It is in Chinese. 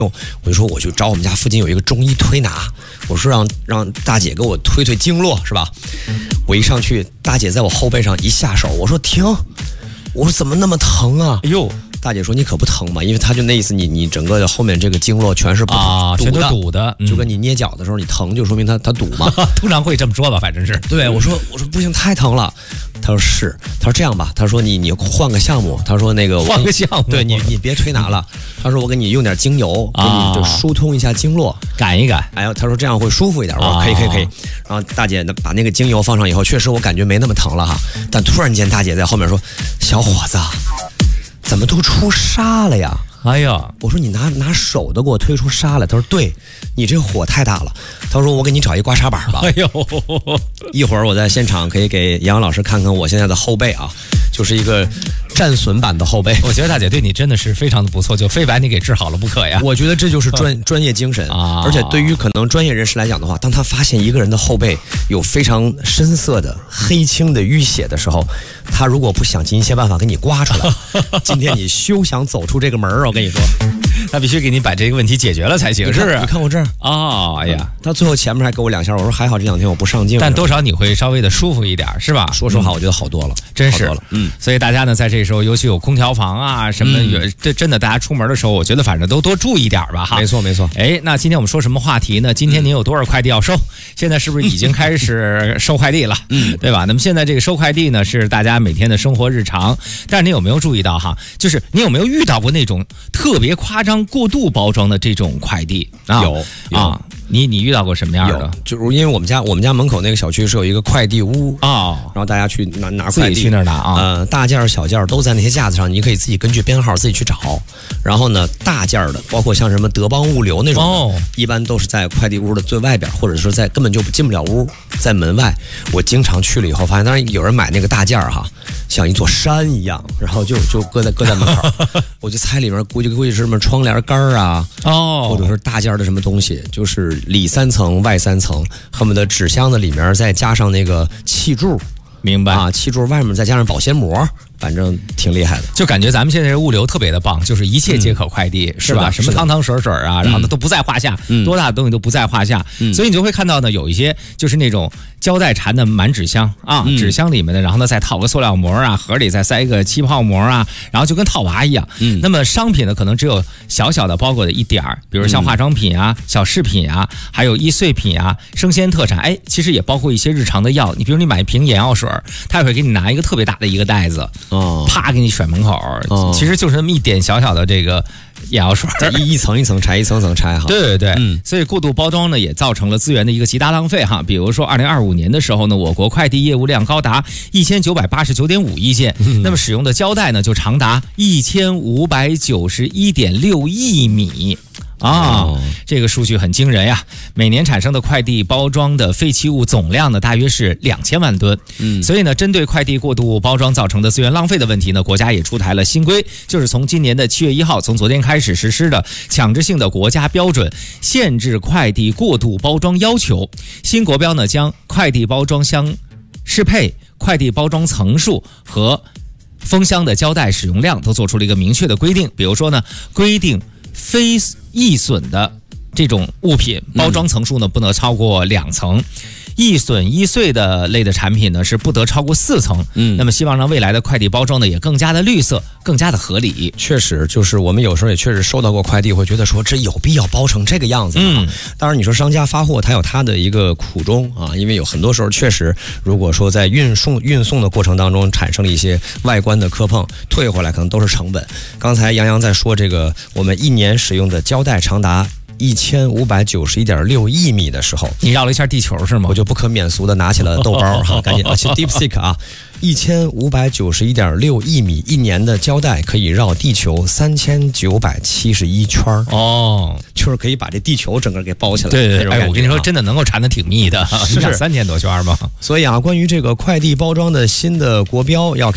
我就说我去找我们家附近有一个中医推拿，我说让大姐给我推推经络，是吧？我一上去，大姐在我后背上一下手，我说停，我说怎么那么疼啊？ 哎呦！ 大姐说你可不疼嘛，因为她就那意思，你整个的后面这个经络全是不啊，全都堵的， 就跟你捏脚的时候你疼，就说明它堵嘛。 通常会这么说吧，反正是。 对，我说不行，太疼了。他说是，他说这样吧，他说你换个项目，他说那个换个项目， 对你别推拿了，他说我给你用点精油，给你就疏通一下经络， 赶一赶。 哎呀，他说这样会舒服一点。我说可以。然后大姐把那个精油放上以后，确实我感觉没那么疼了哈。但突然间大姐在后面说：“小伙子。”怎么都出痧了呀？ 哎呀， 我说你拿手都给我推出痧来。他说对，你这火太大了。他说我给你找一刮痧板吧。 哎呦， 一会儿我在现场可以给杨老师看看我现在的后背啊，就是一个战损版的后背。 我觉得大姐对你真的是非常的不错，就非把你给治好了不可呀。 我觉得这就是专业精神啊！而且对于可能专业人士来讲的话，当他发现一个人的后背有非常深色的黑青的淤血的时候，他如果不想尽一些办法给你刮出来，今天你休想走出这个门儿。我跟你说， 他必须给你把这个问题解决了才行，是不是？ 你看我这儿啊，哎呀， 他最后前面还给我2下，我说还好这2天我不上镜， 但多少你会稍微的舒服一点，是吧？ 说实话，我觉得好多了， 真是好多了。 所以大家呢，在这时候，尤其有空调房啊什么，这真的大家出门的时候，我觉得反正都多注意点吧，哈。 没错。 哎，那今天我们说什么话题呢？今天您有多少快递要收？现在是不是已经开始收快递了？对吧？那么现在这个收快递呢，是大家每天的生活日常。但是您有没有注意到哈？就是你有没有遇到过那种特别夸张、过度包装的这种快递啊？ 有啊。你遇到过什么样的？ 就是因为我们家门口那个小区是有一个快递屋啊， 然后大家去拿快递， 自己去那儿拿啊。 大件小件都在那些架子上，你可以自己根据编号自己去找。然后呢，大件的，包括像什么德邦物流那种的，一般都是在快递屋的最外边，或者说在根本就进不了屋，在门外。我经常去了以后，发现当然有人买那个大件哈，像一座山一样，然后就搁在门口，我就猜里面估计是什么窗帘杆啊，或者是大件的什么东西，就是里3层外3层，恨不得纸箱子里面再加上那个气柱， 明白啊？气柱外面再加上保鲜膜。反正挺厉害的， 就感觉咱们现在这物流特别的棒，就是一切皆可快递，是吧？什么汤汤水水啊，然后都不在话下，多大的东西都不在话下。所以你就会看到呢，有一些就是那种胶带缠的满纸箱啊，纸箱里面的，然后呢再套个塑料膜啊，盒里再塞一个气泡膜啊，然后就跟套娃一样。那么商品呢，可能只有小小的包裹的一点儿，比如像化妆品啊、小饰品啊，还有易碎品啊、生鲜特产，哎，其实也包括一些日常的药。你比如你买一瓶眼药水，他也会给你拿一个特别大的一个袋子。啪给你甩门口，其实就是那么一点小小的这个眼药水， 一层一层拆，一层层拆哈。 对，所以过度包装呢，也造成了资源的一个极大浪费哈。比如说2025年的时候呢，我国快递业务量高达1989.5亿件，那么使用的胶带呢就长达1591.6亿米。这个数据很惊人呀！每年产生的快递包装的废弃物总量呢，大约是2000万吨。所以呢，针对快递过度包装造成的资源浪费的问题呢，国家也出台了新规，就是从今年的7月1号，从昨天开始实施的强制性的国家标准，限制快递过度包装要求。新国标呢，将快递包装箱适配、快递包装层数和封箱的胶带使用量都做出了一个明确的规定。比如说呢，规定非易损的这种物品包装层数呢不能超过2层，易损易碎的类的产品呢是不得超过4层。那么希望让未来的快递包装呢也更加的绿色，更加的合理。 确实，就是我们有时候也确实收到过快递，会觉得说这有必要包成这个样子吗？当然你说商家发货他有他的一个苦衷啊，因为有很多时候确实如果说在运送的过程当中产生了一些外观的磕碰，退回来可能都是成本。刚才杨洋在说这个我们1年使用的胶带长达1591.6亿米的时候， 你绕了一下地球是吗？ 我就不可免俗的拿起了豆包哈，赶紧去 DeepSeek 啊，1591.6亿米，1年的胶带可以绕地球3971圈就是可以把这地球整个给包起来。 对，哎，我跟你说，真的能够缠得挺密的，是3000多圈吗？ 所以啊，关于这个快递包装的新的国标要